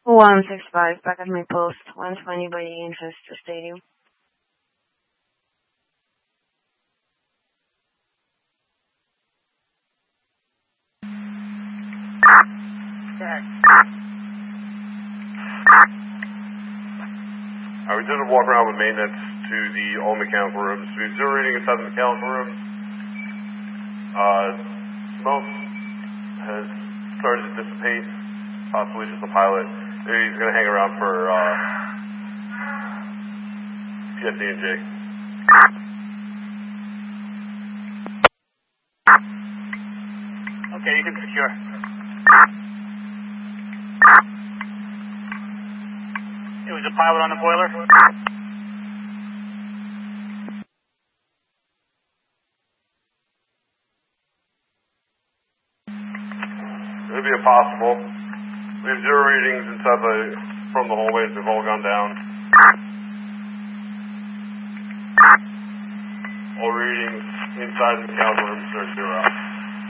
165, back at my post, 120 by the entrance to the stadium. We did a walk around with maintenance to all mechanical rooms. We have 0 reading inside the mechanical rooms. Smoke has started to dissipate, possibly just the pilot. Maybe he's going to hang around for PSE&J. Okay, you can secure. It was a pilot on the boiler? It'd be impossible. We have 0 readings inside from the hallways. They've all gone down. All readings inside the mechanical rooms are 0.